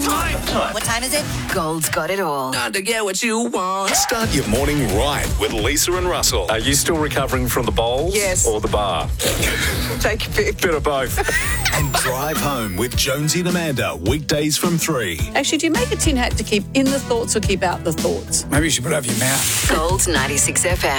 time. What time is it? Gold's got it all. Time to get what you want. Start your morning right with Lisa and Russell. Are you still recovering from the bowls? Yes. Or the bar? Take a pick. Bit of both. And drive home with Jonesy and Amanda, weekdays from 3. Actually, do you make a tin hat to keep in the thoughts or keep out the thoughts? Maybe you should put it over your mouth. Gold's 96 FM.